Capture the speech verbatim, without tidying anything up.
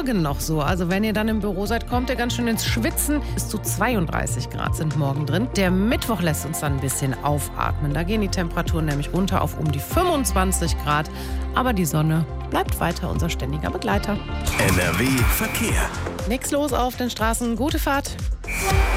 morgen noch so. Also wenn ihr dann im Büro seid, kommt ihr ganz schön ins Schwitzen. Bis zu zweiunddreißig Grad sind morgen drin. Der Mittwoch lässt uns dann ein bisschen aufatmen. Da gehen die Temperaturen nämlich runter auf um die fünfundzwanzig Grad. Aber die Sonne bleibt weiter unser ständiger Begleiter. N R W Verkehr. Nix los auf den Straßen. Gute Fahrt.